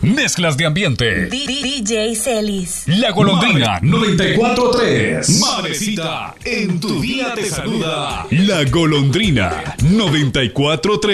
Mezclas de ambiente. DJ Celis. La Golondrina 94.3. Madrecita, en tu día te saluda. La Golondrina 94.3.